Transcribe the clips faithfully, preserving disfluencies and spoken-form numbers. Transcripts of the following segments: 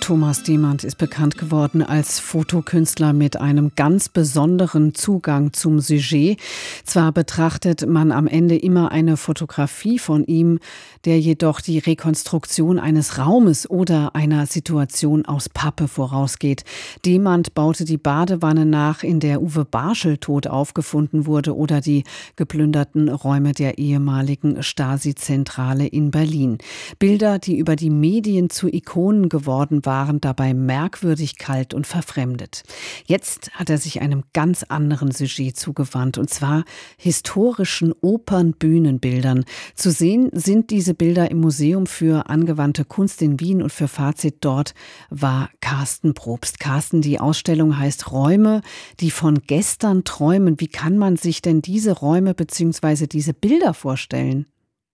Thomas Demand ist bekannt geworden als Fotokünstler mit einem ganz besonderen Zugang zum Sujet. Zwar betrachtet man am Ende immer eine Fotografie von ihm, der jedoch die Rekonstruktion eines Raumes oder einer Situation aus Pappe vorausgeht. Demand baute die Badewanne nach, in der Uwe Barschel tot aufgefunden wurde, oder die geplünderten Räume der ehemaligen Stasi-Zentrale in Berlin. Bilder, die über die Medien zu Ikonen geworden waren, dabei merkwürdig kalt und verfremdet. Jetzt hat er sich einem ganz anderen Sujet zugewandt, und zwar historischen Opernbühnenbildern. Zu sehen sind diese Bilder im Museum für angewandte Kunst in Wien, und für Fazit dort war Carsten Probst. Carsten, die Ausstellung heißt Räume, die von gestern träumen. Wie kann man sich denn diese Räume bzw. diese Bilder vorstellen?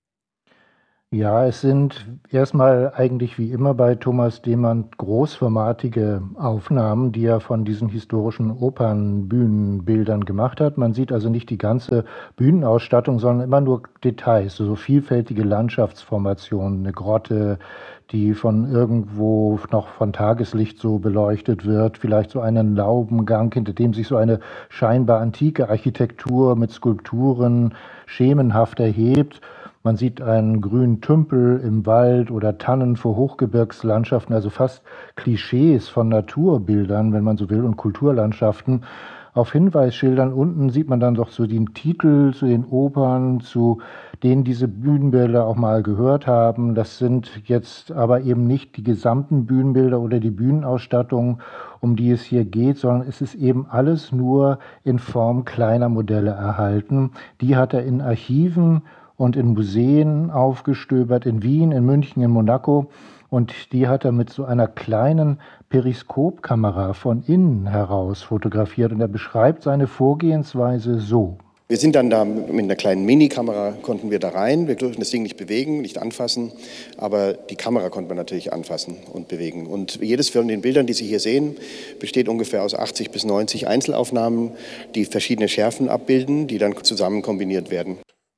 Ja, es sind erstmal eigentlich wie immer bei Thomas Demand großformatige Aufnahmen, die er von diesen historischen Opernbühnenbildern gemacht hat. Man sieht also nicht die ganze Bühnenausstattung, sondern immer nur Details, so vielfältige Landschaftsformationen, eine Grotte, die von irgendwo noch von Tageslicht so beleuchtet wird, vielleicht so einen Laubengang, hinter dem sich so eine scheinbar antike Architektur mit Skulpturen schemenhaft erhebt. Man sieht einen grünen Tümpel im Wald oder Tannen vor Hochgebirgslandschaften, also fast Klischees von Naturbildern, wenn man so will, und Kulturlandschaften. Auf Hinweisschildern unten sieht man dann doch so den Titel zu den Opern, zu denen diese Bühnenbilder auch mal gehört haben. Das sind jetzt aber eben nicht die gesamten Bühnenbilder oder die Bühnenausstattung, um die es hier geht, sondern es ist eben alles nur in Form kleiner Modelle erhalten. Die hat er in Archiven und in Museen aufgestöbert, in Wien, in München, in Monaco. Und die hat er mit so einer kleinen Periskopkamera von innen heraus fotografiert. Und er beschreibt seine Vorgehensweise so. Wir sind dann da mit einer kleinen Minikamera, konnten wir da rein. Wir durften das Ding nicht bewegen, nicht anfassen, aber die Kamera konnte man natürlich anfassen und bewegen. Und jedes von den Bildern, die Sie hier sehen, besteht ungefähr aus achtzig bis neunzig Einzelaufnahmen, die verschiedene Schärfen abbilden, die dann zusammen kombiniert werden.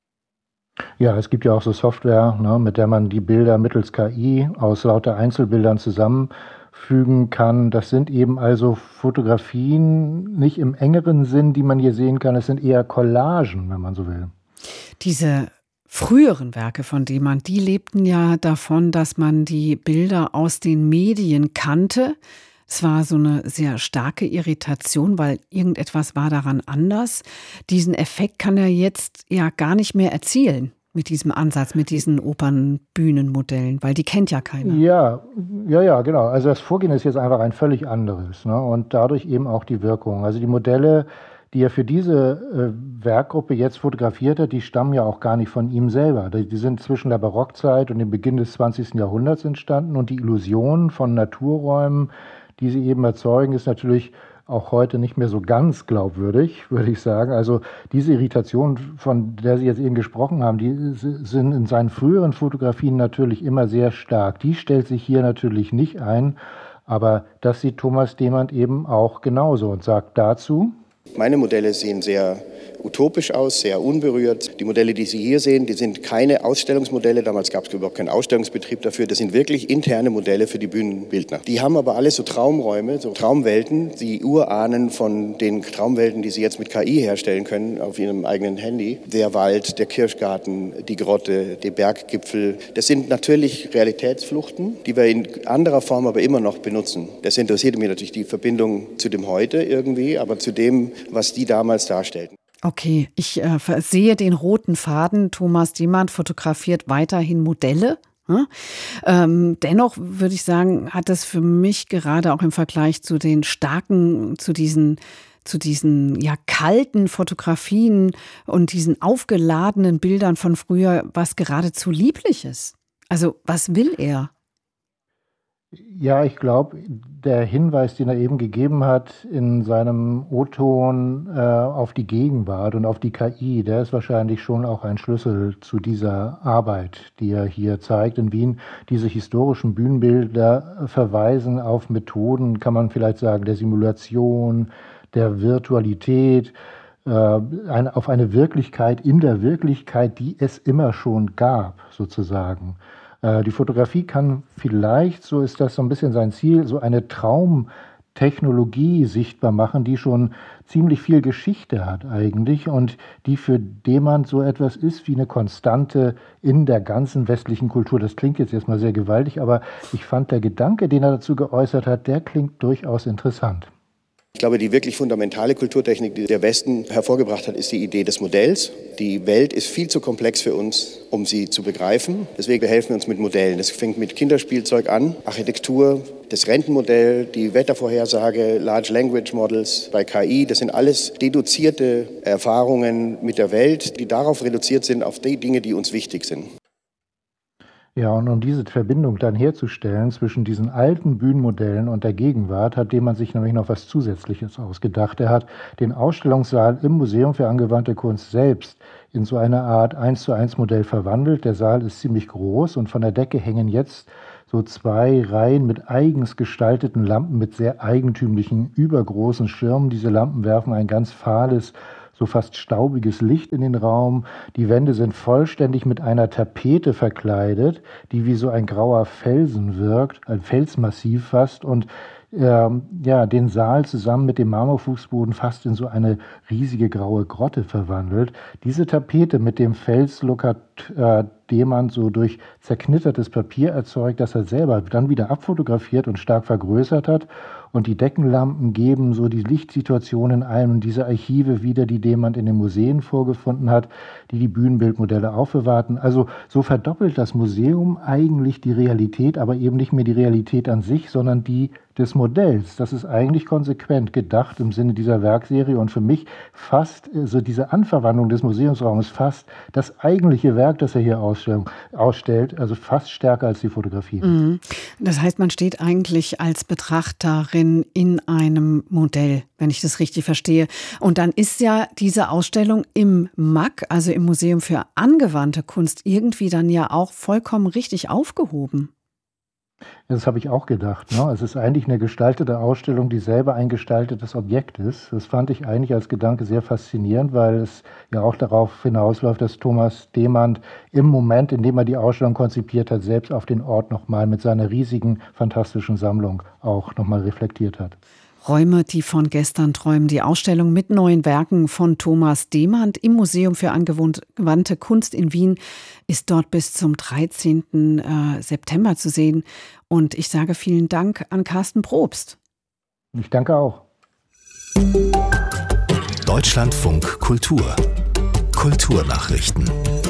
Ja, es gibt ja auch so Software, ne, mit der man die Bilder mittels K I aus lauter Einzelbildern zusammenfügen kann. Das sind eben also Fotografien, nicht im engeren Sinn, die man hier sehen kann. Es sind eher Collagen, wenn man so will. Diese früheren Werke von Demand, die lebten ja davon, dass man die Bilder aus den Medien kannte. Es war so eine sehr starke Irritation, weil irgendetwas war daran anders. Diesen Effekt kann er jetzt ja gar nicht mehr erzielen mit diesem Ansatz, mit diesen Opernbühnenmodellen, weil die kennt ja keiner. Ja, ja, ja, genau. Also das Vorgehen ist jetzt einfach ein völlig anderes, ne? Und dadurch eben auch die Wirkung. Also die Modelle, die er für diese äh, Werkgruppe jetzt fotografiert hat, die stammen ja auch gar nicht von ihm selber. Die, die sind zwischen der Barockzeit und dem Beginn des zwanzigsten Jahrhunderts entstanden, und die Illusion von Naturräumen, die sie eben erzeugen, ist natürlich auch heute nicht mehr so ganz glaubwürdig, würde ich sagen. Also diese Irritation, von der Sie jetzt eben gesprochen haben, die sind in seinen früheren Fotografien natürlich immer sehr stark. Die stellt sich hier natürlich nicht ein, aber das sieht Thomas Demand eben auch genauso und sagt dazu: Meine Modelle sehen sehr utopisch aus, sehr unberührt. Die Modelle, die Sie hier sehen, die sind keine Ausstellungsmodelle. Damals gab es überhaupt keinen Ausstellungsbetrieb dafür. Das sind wirklich interne Modelle für die Bühnenbildner. Die haben aber alle so Traumräume, so Traumwelten, die Urahnen von den Traumwelten, die Sie jetzt mit K I herstellen können auf Ihrem eigenen Handy. Der Wald, der Kirschgarten, die Grotte, der Berggipfel. Das sind natürlich Realitätsfluchten, die wir in anderer Form aber immer noch benutzen. Das interessiert mich natürlich die Verbindung zu dem Heute irgendwie, aber zu dem, was die damals darstellten. Okay, ich äh, sehe den roten Faden. Thomas Demand fotografiert weiterhin Modelle. Hm? Ähm, dennoch würde ich sagen, hat das für mich gerade auch im Vergleich zu den starken, zu diesen, zu diesen ja kalten Fotografien und diesen aufgeladenen Bildern von früher was geradezu Liebliches. Also was will er? Ja, ich glaube, der Hinweis, den er eben gegeben hat in seinem O-Ton äh, auf die Gegenwart und auf die K I, der ist wahrscheinlich schon auch ein Schlüssel zu dieser Arbeit, die er hier zeigt in Wien. Diese historischen Bühnenbilder verweisen auf Methoden, kann man vielleicht sagen, der Simulation, der Virtualität, äh, eine, auf eine Wirklichkeit in der Wirklichkeit, die es immer schon gab, sozusagen. Äh, die Fotografie kann vielleicht, so ist das so ein bisschen sein Ziel, so eine Traumtechnologie sichtbar machen, die schon ziemlich viel Geschichte hat eigentlich und die für Demand so etwas ist wie eine Konstante in der ganzen westlichen Kultur. Das klingt jetzt erstmal sehr gewaltig, aber ich fand, der Gedanke, den er dazu geäußert hat, der klingt durchaus interessant. Ich glaube, die wirklich fundamentale Kulturtechnik, die der Westen hervorgebracht hat, ist die Idee des Modells. Die Welt ist viel zu komplex für uns, um sie zu begreifen. Deswegen behelfen wir uns mit Modellen. Das fängt mit Kinderspielzeug an, Architektur, das Rentenmodell, die Wettervorhersage, Large Language Models bei K I. Das sind alles deduzierte Erfahrungen mit der Welt, die darauf reduziert sind, auf die Dinge, die uns wichtig sind. Ja, und um diese Verbindung dann herzustellen zwischen diesen alten Bühnenmodellen und der Gegenwart, hat man sich nämlich noch was Zusätzliches ausgedacht. Er hat den Ausstellungssaal im Museum für angewandte Kunst selbst in so eine Art eins zu eins Modell verwandelt. Der Saal ist ziemlich groß und von der Decke hängen jetzt so zwei Reihen mit eigens gestalteten Lampen mit sehr eigentümlichen, übergroßen Schirmen. Diese Lampen werfen ein ganz fahles, so fast staubiges Licht in den Raum. Die Wände sind vollständig mit einer Tapete verkleidet, die wie so ein grauer Felsen wirkt, ein Felsmassiv fast, und ähm, ja, den Saal zusammen mit dem Marmorfußboden fast in so eine riesige graue Grotte verwandelt. Diese Tapete mit dem Felslook hat äh, Demand so durch zerknittertes Papier erzeugt, das er selber dann wieder abfotografiert und stark vergrößert hat. Und die Deckenlampen geben so die Lichtsituationen ein und diese Archive wieder, die Demand in den Museen vorgefunden hat, die die Bühnenbildmodelle aufbewahrten. Also so verdoppelt das Museum eigentlich die Realität, aber eben nicht mehr die Realität an sich, sondern die des Modells. Das ist eigentlich konsequent gedacht im Sinne dieser Werkserie und für mich fast, so diese Anverwandlung des Museumsraumes, fast das eigentliche Werk, das er hier ausstellt, also fast stärker als die Fotografie. Das heißt, man steht eigentlich als Betrachterin in einem Modell, wenn ich das richtig verstehe. Und dann ist ja diese Ausstellung im M A K, also im Museum für angewandte Kunst, irgendwie dann ja auch vollkommen richtig aufgehoben. Das habe ich auch gedacht. Ne? Es ist eigentlich eine gestaltete Ausstellung, die selber ein gestaltetes Objekt ist. Das fand ich eigentlich als Gedanke sehr faszinierend, weil es ja auch darauf hinausläuft, dass Thomas Demand im Moment, in dem er die Ausstellung konzipiert hat, selbst auf den Ort nochmal mit seiner riesigen, fantastischen Sammlung auch nochmal reflektiert hat. Räume, die von gestern träumen. Die Ausstellung mit neuen Werken von Thomas Demand im Museum für angewandte Kunst in Wien ist dort bis zum dreizehnten September zu sehen. Und ich sage vielen Dank an Carsten Probst. Ich danke auch. Deutschlandfunk Kultur. Kulturnachrichten.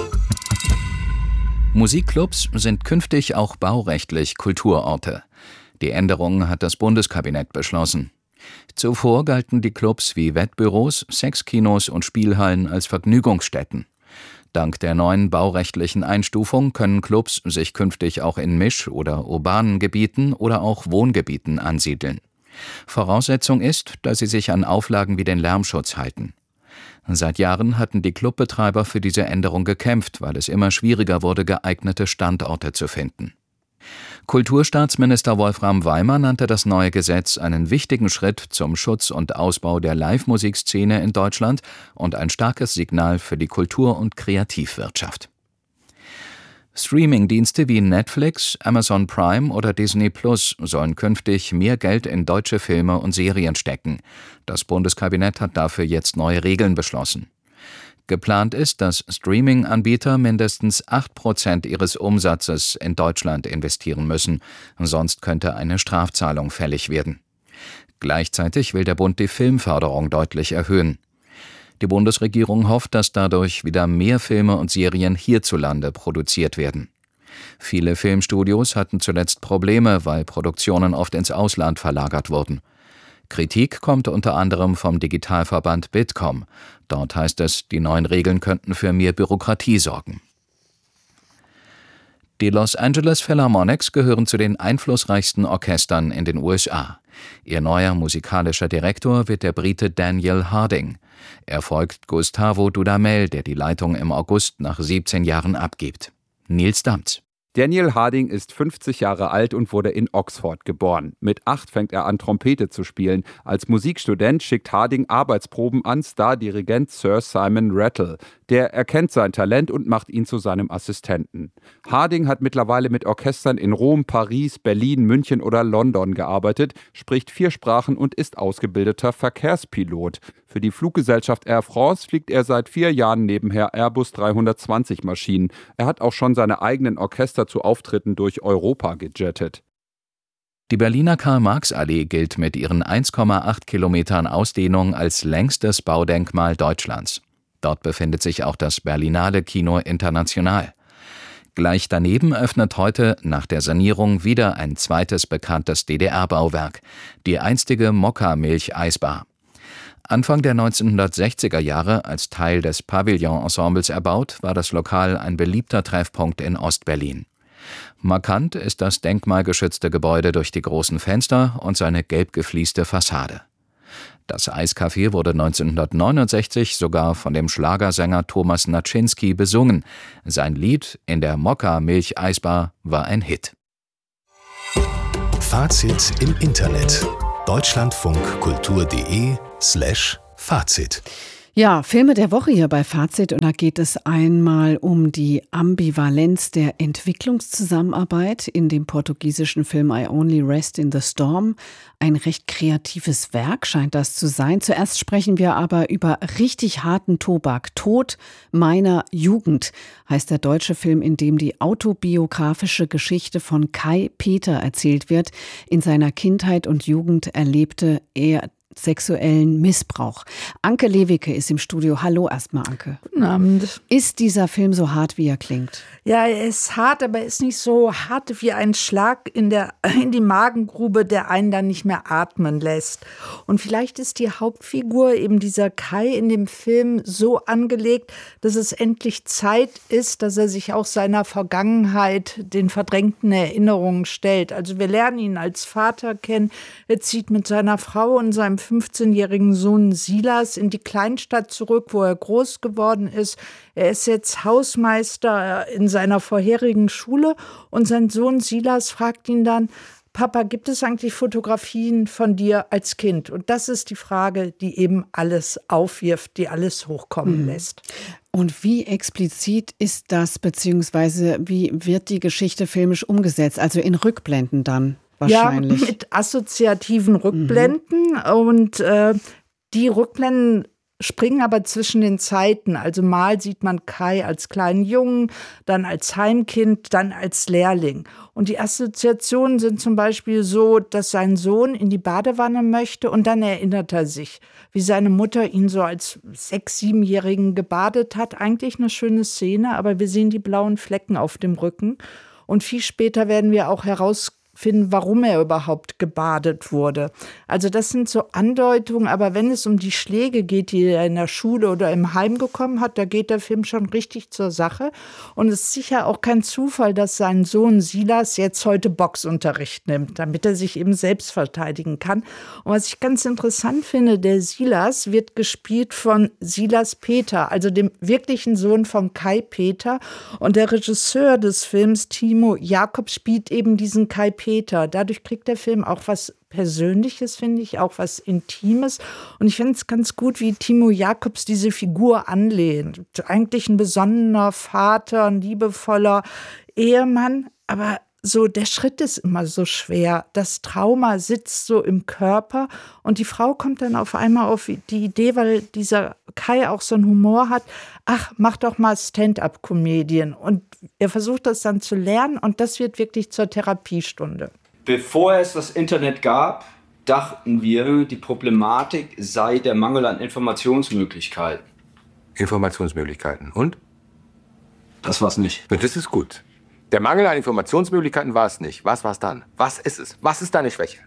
Musikclubs sind künftig auch baurechtlich Kulturorte. Die Änderung hat das Bundeskabinett beschlossen. Zuvor galten die Clubs wie Wettbüros, Sexkinos und Spielhallen als Vergnügungsstätten. Dank der neuen baurechtlichen Einstufung können Clubs sich künftig auch in Misch- oder urbanen Gebieten oder auch Wohngebieten ansiedeln. Voraussetzung ist, dass sie sich an Auflagen wie den Lärmschutz halten. Seit Jahren hatten die Clubbetreiber für diese Änderung gekämpft, weil es immer schwieriger wurde, geeignete Standorte zu finden. Kulturstaatsminister Wolfram Weimer nannte das neue Gesetz einen wichtigen Schritt zum Schutz und Ausbau der Live-Musikszene in Deutschland und ein starkes Signal für die Kultur- und Kreativwirtschaft. Streaming-Dienste wie Netflix, Amazon Prime oder Disney Plus sollen künftig mehr Geld in deutsche Filme und Serien stecken. Das Bundeskabinett hat dafür jetzt neue Regeln beschlossen. Geplant ist, dass Streaming-Anbieter mindestens acht Prozent ihres Umsatzes in Deutschland investieren müssen, sonst könnte eine Strafzahlung fällig werden. Gleichzeitig will der Bund die Filmförderung deutlich erhöhen. Die Bundesregierung hofft, dass dadurch wieder mehr Filme und Serien hierzulande produziert werden. Viele Filmstudios hatten zuletzt Probleme, weil Produktionen oft ins Ausland verlagert wurden. Kritik kommt unter anderem vom Digitalverband Bitkom. Dort heißt es, die neuen Regeln könnten für mehr Bürokratie sorgen. Die Los Angeles Philharmonics gehören zu den einflussreichsten Orchestern in den U S A. Ihr neuer musikalischer Direktor wird der Brite Daniel Harding. Er folgt Gustavo Dudamel, der die Leitung im August nach siebzehn Jahren abgibt. Nils Damz. Daniel Harding ist fünfzig Jahre alt und wurde in Oxford geboren. Mit acht fängt er an, Trompete zu spielen. Als Musikstudent schickt Harding Arbeitsproben an Stardirigent Sir Simon Rattle. Der erkennt sein Talent und macht ihn zu seinem Assistenten. Harding hat mittlerweile mit Orchestern in Rom, Paris, Berlin, München oder London gearbeitet, spricht vier Sprachen und ist ausgebildeter Verkehrspilot. Für die Fluggesellschaft Air France fliegt er seit vier Jahren nebenher Airbus dreihundertzwanzig Maschinen. Er hat auch schon seine eigenen Orchester zu Auftritten durch Europa gejettet. Die Berliner Karl-Marx-Allee gilt mit ihren eins Komma acht Kilometern Ausdehnung als längstes Baudenkmal Deutschlands. Dort befindet sich auch das Berlinale Kino International. Gleich daneben öffnet heute nach der Sanierung wieder ein zweites bekanntes D D R-Bauwerk, die einstige Mokka-Milch-Eisbar. Anfang der neunzehnhundertsechziger Jahre als Teil des Pavillon-Ensembles erbaut, war das Lokal ein beliebter Treffpunkt in Ostberlin. Markant ist das denkmalgeschützte Gebäude durch die großen Fenster und seine gelb geflieste Fassade. Das Eiscafé wurde neunzehnhundertneunundsechzig sogar von dem Schlagersänger Thomas Naczynski besungen. Sein Lied In der Mokka-Milch-Eisbar war ein Hit. Fazit im Internet. deutschlandfunkkultur.de slash Fazit. Ja, Filme der Woche hier bei Fazit, und da geht es einmal um die Ambivalenz der Entwicklungszusammenarbeit in dem portugiesischen Film I Only Rest in the Storm. Ein recht kreatives Werk scheint das zu sein. Zuerst sprechen wir aber über richtig harten Tobak. Tod meiner Jugend heißt der deutsche Film, in dem die autobiografische Geschichte von Kai Peter erzählt wird. In seiner Kindheit und Jugend erlebte er sexuellen Missbrauch. Anke Lewicke ist im Studio. Hallo erstmal, Anke. Guten Abend. Ist dieser Film so hart, wie er klingt? Ja, er ist hart, aber er ist nicht so hart wie ein Schlag in, der, in die Magengrube, der einen dann nicht mehr atmen lässt. Und vielleicht ist die Hauptfigur, eben dieser Kai, in dem Film so angelegt, dass es endlich Zeit ist, dass er sich auch seiner Vergangenheit, den verdrängten Erinnerungen stellt. Also wir lernen ihn als Vater kennen. Er zieht mit seiner Frau und seinem fünfzehnjährigen Sohn Silas in die Kleinstadt zurück, wo er groß geworden ist. Er ist jetzt Hausmeister in seiner vorherigen Schule und sein Sohn Silas fragt ihn dann: Papa, gibt es eigentlich Fotografien von dir als Kind? Und das ist die Frage, die eben alles aufwirft, die alles hochkommen mhm. lässt. Und wie explizit ist das, beziehungsweise wie wird die Geschichte filmisch umgesetzt? Also in Rückblenden dann? Wahrscheinlich. Ja, mit assoziativen Rückblenden. Mhm. Und äh, die Rückblenden springen aber zwischen den Zeiten. Also mal sieht man Kai als kleinen Jungen, dann als Heimkind, dann als Lehrling. Und die Assoziationen sind zum Beispiel so, dass sein Sohn in die Badewanne möchte und dann erinnert er sich, wie seine Mutter ihn so als sechs-, siebenjährigen gebadet hat. Eigentlich eine schöne Szene, aber wir sehen die blauen Flecken auf dem Rücken. Und viel später werden wir auch herausfinden, finden, warum er überhaupt gebadet wurde. Also das sind so Andeutungen, aber wenn es um die Schläge geht, die er in der Schule oder im Heim bekommen hat, da geht der Film schon richtig zur Sache. Und es ist sicher auch kein Zufall, dass sein Sohn Silas jetzt heute Boxunterricht nimmt, damit er sich eben selbst verteidigen kann. Und was ich ganz interessant finde, der Silas wird gespielt von Silas Peter, also dem wirklichen Sohn von Kai Peter. Und der Regisseur des Films, Timo Jakob, spielt eben diesen Kai Peter. Peter. Dadurch kriegt der Film auch was Persönliches, finde ich, auch was Intimes. Und ich finde es ganz gut, wie Timo Jakobs diese Figur anlehnt. Eigentlich ein besonnener Vater, ein liebevoller Ehemann, aber so der Schritt ist immer so schwer. Das Trauma sitzt so im Körper und die Frau kommt dann auf einmal auf die Idee, weil dieser Kai auch so einen Humor hat, ach, mach doch mal Stand-up-Comedian. Und er versucht das dann zu lernen und das wird wirklich zur Therapiestunde. Bevor es das Internet gab, dachten wir, die Problematik sei der Mangel an Informationsmöglichkeiten. Informationsmöglichkeiten. Und? Das war's nicht. Das ist gut. Der Mangel an Informationsmöglichkeiten war es nicht. Was war es dann? Was ist es? Was ist deine Schwäche?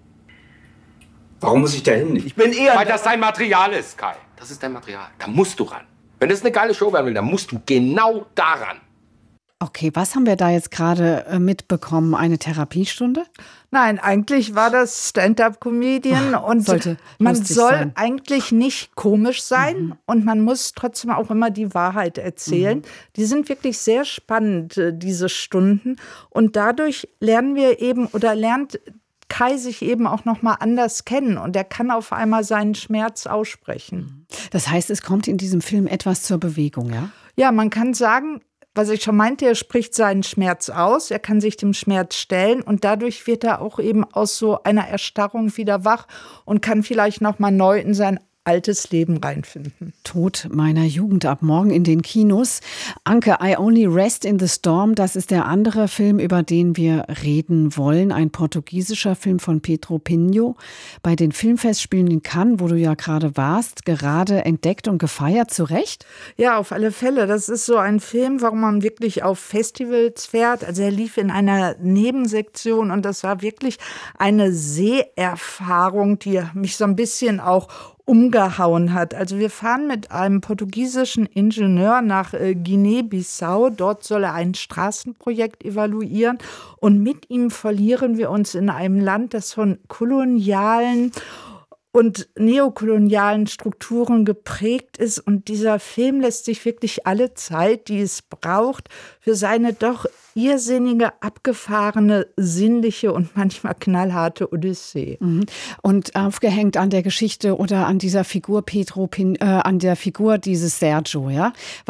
Warum muss ich da hin? Ich bin eher... Weil das dein Material ist, Kai. Das ist dein Material. Da musst du ran. Wenn das eine geile Show werden will, dann musst du genau daran. Okay, was haben wir da jetzt gerade mitbekommen? Eine Therapiestunde? Nein, eigentlich war das Stand-up-Comedian und man soll sein. eigentlich nicht komisch sein mhm. und man muss trotzdem auch immer die Wahrheit erzählen. Mhm. Die sind wirklich sehr spannend, diese Stunden. Und dadurch lernen wir eben oder lernt Kai sich eben auch noch mal anders kennen und er kann auf einmal seinen Schmerz aussprechen. Das heißt, es kommt in diesem Film etwas zur Bewegung, ja? Ja, man kann sagen, was ich schon meinte, er spricht seinen Schmerz aus, er kann sich dem Schmerz stellen und dadurch wird er auch eben aus so einer Erstarrung wieder wach und kann vielleicht noch mal neu in sein altes Leben reinfinden. Tod meiner Jugend ab morgen in den Kinos. Anke, I Only Rest in the Storm, das ist der andere Film, über den wir reden wollen. Ein portugiesischer Film von Pedro Pinho. Bei den Filmfestspielen in Cannes, wo du ja gerade warst, gerade entdeckt und gefeiert, zu Recht? Ja, auf alle Fälle. Das ist so ein Film, warum man wirklich auf Festivals fährt. Also er lief in einer Nebensektion und das war wirklich eine Seherfahrung, die mich so ein bisschen auch umgehauen hat. Also wir fahren mit einem portugiesischen Ingenieur nach äh, Guinea-Bissau. Dort soll er ein Straßenprojekt evaluieren und mit ihm verlieren wir uns in einem Land, das von kolonialen und neokolonialen Strukturen geprägt ist. Und dieser Film lässt sich wirklich alle Zeit, die es braucht, für seine doch irrsinnige, abgefahrene, sinnliche und manchmal knallharte Odyssee. Und aufgehängt an der Geschichte oder an dieser Figur Pedro Pin, äh, an der Figur dieses Sergio, ja?